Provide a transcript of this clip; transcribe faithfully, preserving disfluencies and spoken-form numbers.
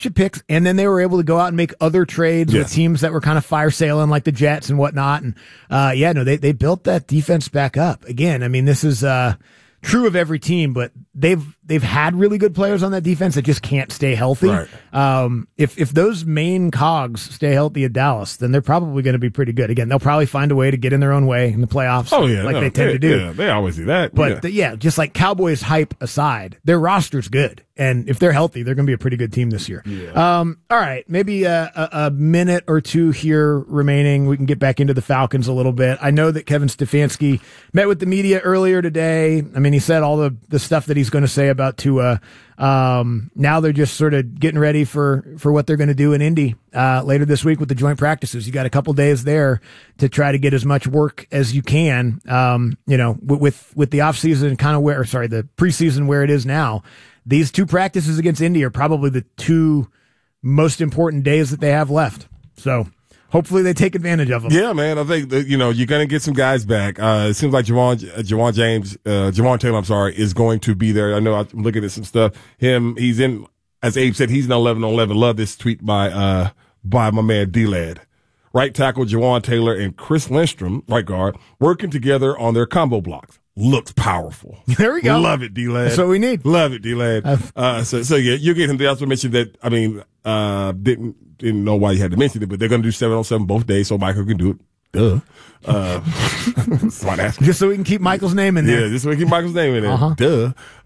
of picks, and then they were able to go out and make other trades yes. with teams that were kind of fire sailing like the Jets and whatnot. And uh, yeah, no, they they built that defense back up again. I mean, this is uh, true of every team, but they've they've had really good players on that defense that just can't stay healthy. Right. Um, if if those main cogs stay healthy at Dallas, then they're probably going to be pretty good. Again, they'll probably find a way to get in their own way in the playoffs. Oh yeah, like no, they tend they, to do. Yeah, they always do that. But yeah. The, yeah, just like Cowboys hype aside, their roster's good, and if they're healthy, they're going to be a pretty good team this year. Yeah. Um, all right, maybe a, a, a minute or two here remaining. We can get back into the Falcons a little bit. I know that Kevin Stefanski met with the media earlier today. I mean, he said all the the stuff that he's going to say about Tua. Um, now they're just sort of getting ready for, for what they're going to do in Indy, uh, later this week with the joint practices. You got a couple days there to try to get as much work as you can. Um, you know, with, with the offseason kind of where, or sorry, the preseason where it is now, these two practices against Indy are probably the two most important days that they have left. So hopefully they take advantage of them. Yeah, man. I think that, you know, you're going to get some guys back. Uh, it seems like Jawan, uh, Jawan James, uh, Jawan Taylor, I'm sorry, is going to be there. I know I'm looking at some stuff. Him, he's in, as Abe said, he's in eleven on eleven. Love this tweet by, uh, by my man D-Lad. Right tackle Jawan Taylor and Chris Lindstrom, right guard, working together on their combo blocks. Looks powerful. There we go. Love it, D-Lad. That's what we need. Love it, D-Lad. Uh, so, so yeah, you get him. They also mentioned that, I mean, uh, didn't, didn't know why you had to mention it, but they're going to do seven on seven both days, so Michael can do it. Duh. Uh, just so we can keep Michael's name in there. Yeah, just so we can keep Michael's name in there. Uh-huh. Duh.